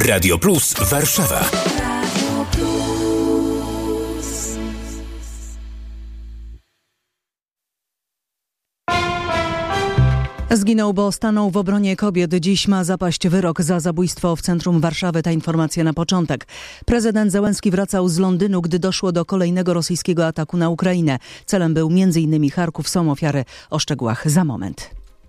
Radio Plus Warszawa. Zginął, bo stanął w obronie kobiet. Dziś ma zapaść wyrok za zabójstwo w centrum Warszawy. Ta informacja na początek. Prezydent Zełenski wracał z Londynu, gdy doszło do kolejnego rosyjskiego ataku na Ukrainę. Celem był m.in. Charków. Są ofiary. O szczegółach za moment.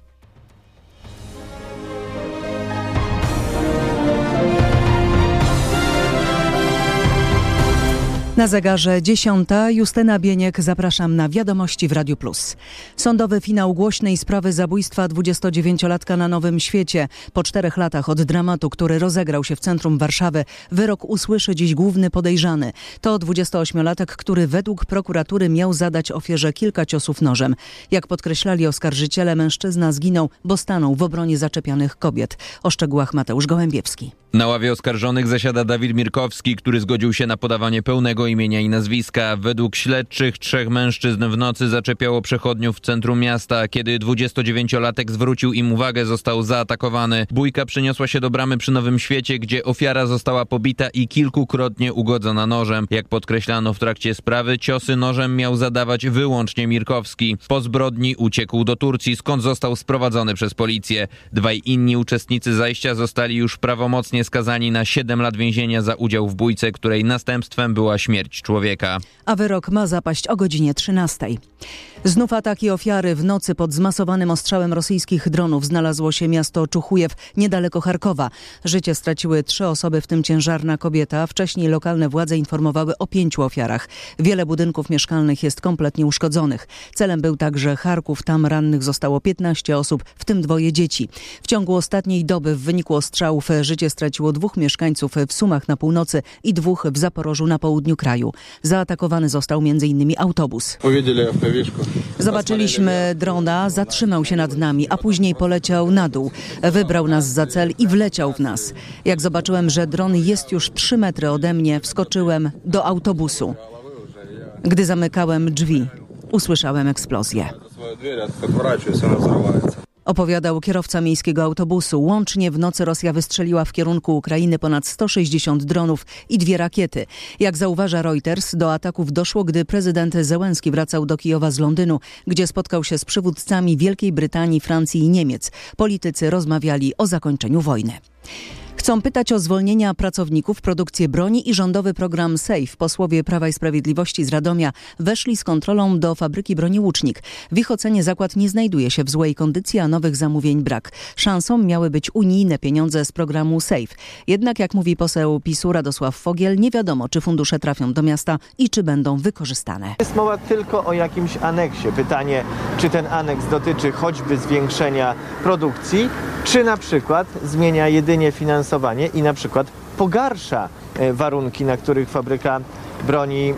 Na zegarze 10. Justyna Bieniek. Zapraszam na Wiadomości w Radiu Plus. Sądowy finał głośnej sprawy zabójstwa 29-latka na Nowym Świecie. Po 4 latach od dramatu, który rozegrał się w centrum Warszawy, wyrok usłyszy dziś główny podejrzany. To 28-latek, który według prokuratury miał zadać ofierze kilka ciosów nożem. Jak podkreślali oskarżyciele, mężczyzna zginął, bo stanął w obronie zaczepianych kobiet. O szczegółach Mateusz Gołębiewski. Na ławie oskarżonych zasiada Dawid Mirkowski, który zgodził się na podawanie pełnego imienia i nazwiska. Według śledczych 3 mężczyzn w nocy zaczepiało przechodniów w centrum miasta. Kiedy 29-latek zwrócił im uwagę, został zaatakowany. Bójka przeniosła się do bramy przy Nowym Świecie, gdzie ofiara została pobita i kilkukrotnie ugodzona nożem. Jak podkreślano w trakcie sprawy, ciosy nożem miał zadawać wyłącznie Mirkowski. Po zbrodni uciekł do Turcji, skąd został sprowadzony przez policję. 2 inni uczestnicy zajścia zostali już prawomocnie skazani na 7 lat więzienia za udział w bójce, której następstwem była śmierć człowieka. A wyrok ma zapaść o godzinie 13. Znów ataki, ofiary. W nocy pod zmasowanym ostrzałem rosyjskich dronów znalazło się miasto Czuchujew, niedaleko Charkowa. Życie straciły 3 osoby, w tym ciężarna kobieta. Wcześniej lokalne władze informowały o 5 ofiarach. Wiele budynków mieszkalnych jest kompletnie uszkodzonych. Celem był także Charków. Tam rannych zostało 15 osób, w tym 2 dzieci. W ciągu ostatniej doby w wyniku ostrzałów życie straciło 2 mieszkańców w Sumach na północy i 2 w Zaporożu na południu kraju. Zaatakowany został m.in. autobus. Zobaczyliśmy drona, zatrzymał się nad nami, a później poleciał na dół. Wybrał nas za cel i wleciał w nas. Jak zobaczyłem, że dron jest już 3 metry ode mnie, wskoczyłem do autobusu. Gdy zamykałem drzwi, usłyszałem eksplozję. Opowiadał kierowca miejskiego autobusu. Łącznie w nocy Rosja wystrzeliła w kierunku Ukrainy ponad 160 dronów i 2 rakiety. Jak zauważa Reuters, do ataków doszło, gdy prezydent Zełenski wracał do Kijowa z Londynu, gdzie spotkał się z przywódcami Wielkiej Brytanii, Francji i Niemiec. Politycy rozmawiali o zakończeniu wojny. Chcą pytać o zwolnienia pracowników, produkcję broni i rządowy program SAFE. Posłowie Prawa i Sprawiedliwości z Radomia weszli z kontrolą do fabryki broni Łucznik. W ich ocenie zakład nie znajduje się w złej kondycji, a nowych zamówień brak. Szansą miały być unijne pieniądze z programu SAFE. Jednak, jak mówi poseł PiS-u Radosław Fogiel, nie wiadomo, czy fundusze trafią do miasta i czy będą wykorzystane. Jest mowa tylko o jakimś aneksie. Pytanie, czy ten aneks dotyczy choćby zwiększenia produkcji, czy na przykład zmienia jedynie finansowanie i na przykład pogarsza warunki, na których fabryka broni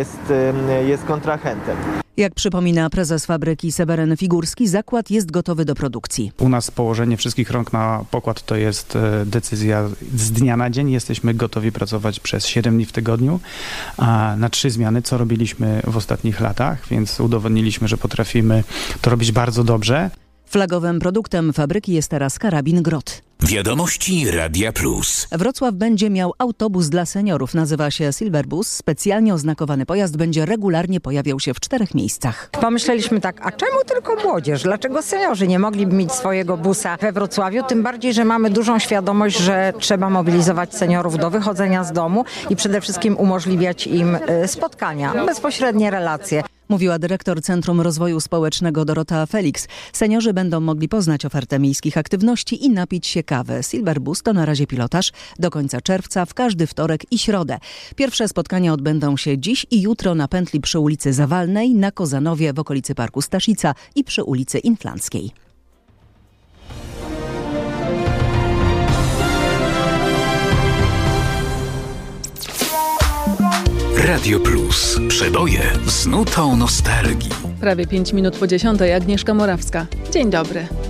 jest kontrahentem. Jak przypomina prezes fabryki Seweryn Figurski, zakład jest gotowy do produkcji. U nas położenie wszystkich rąk na pokład to jest decyzja z dnia na dzień. Jesteśmy gotowi pracować przez 7 dni w tygodniu na 3 zmiany, co robiliśmy w ostatnich latach, więc udowodniliśmy, że potrafimy to robić bardzo dobrze. Flagowym produktem fabryki jest teraz karabin Grot. Wiadomości Radia Plus. Wrocław będzie miał autobus dla seniorów. Nazywa się Silverbus. Specjalnie oznakowany pojazd będzie regularnie pojawiał się w 4 miejscach. Pomyśleliśmy tak, a czemu tylko młodzież? Dlaczego seniorzy nie mogliby mieć swojego busa we Wrocławiu? Tym bardziej, że mamy dużą świadomość, że trzeba mobilizować seniorów do wychodzenia z domu i przede wszystkim umożliwiać im spotkania, bezpośrednie relacje. Mówiła dyrektor Centrum Rozwoju Społecznego Dorota Felix. Seniorzy będą mogli poznać ofertę miejskich aktywności i napić się kawy. Silverbus to na razie pilotaż do końca czerwca w każdy wtorek i środę. Pierwsze spotkania odbędą się dziś i jutro na pętli przy ulicy Zawalnej, na Kozanowie w okolicy Parku Staszica i przy ulicy Inflanckiej. Radio Plus. Przeboje z nutą nostalgii. Prawie 5 minut po 10:00. Agnieszka Morawska. Dzień dobry.